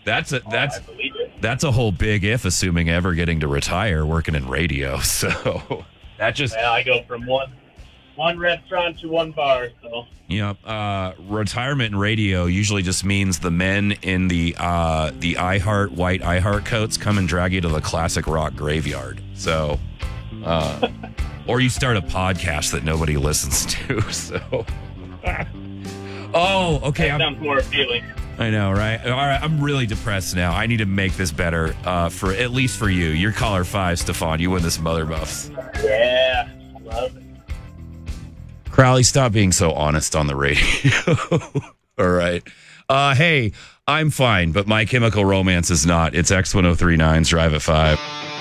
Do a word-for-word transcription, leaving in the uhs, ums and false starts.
That's a Oh, that's I believe it. that's a whole big if, assuming ever getting to retire working in radio. So that just Yeah, I go from one one restaurant to one bar. So you know, uh, retirement in radio usually just means the men in the uh, the iHeart white iHeart coats come and drag you to the classic rock graveyard. So, uh, or you start a podcast that nobody listens to. So, oh, okay. that I'm, sounds more appealing. I know, right? All right, I'm really depressed now. I need to make this better, uh, for at least for you. You're caller five, Stefan. You win this Mother Muffs. Yeah, I love it. Crowley, stop being so honest on the radio. All right. Uh, hey, I'm fine, but My Chemical Romance is not. It's X ten thirty-nine's Drive at five.